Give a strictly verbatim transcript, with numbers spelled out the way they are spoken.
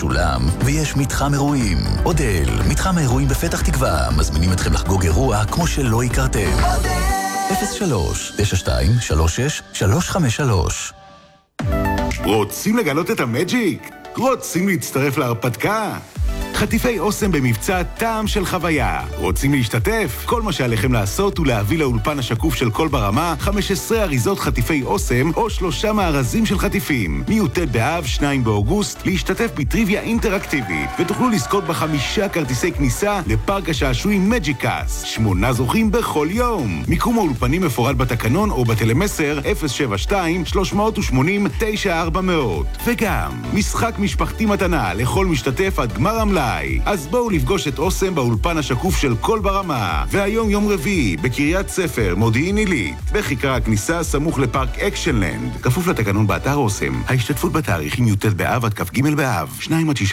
משולם, ויש מתחם אירועים. אודל, מתחם האירועים בפתח תקווה, מזמינים אתכם לחגוג אירוע כמו שלא הכרתם. אפס שלוש תשע שתיים שלוש שש שלוש חמש שלוש. רוצים לגלות את המג'יק? רוצים להצטרף להרפתקה? חטיפי אוסם במבצע טעם של חוויה. רוצים להשתתף? כל מה שעליכם לעשות הוא להביא לאולפן השקוף של כל ברמה חמש עשרה אריזות חטיפי אוסם או שלושה מארזים של חטיפים. מי"ט באב, שניים באוגוסט, להשתתף בטריוויה אינטראקטיבית, ותוכלו לזכות בחמישה כרטיסי כניסה לפארק השעשועים מג'יקס. שמונה זוכים בכל יום. מיקום האולפנים מפורט בתקנון או בטלמסר אפס שבע שתיים שלוש שמונה אפס תשע ארבע אפס אפס. וגם משחק משפחתי מתנה לכל משתתף עד גמר המלאי. אז בואו לפגוש את אוסם באולפן השקוף של כל ברמה. והיום יום רביעי בקריית ספר, מודיעין עילית, בכיכר הכניסה סמוך לפארק אקשנלנד. כפוף לתקנון באתר אוסם. ההשתתפות בתאריכים י"ט באב עד כ"ג באב, שניים עד שישה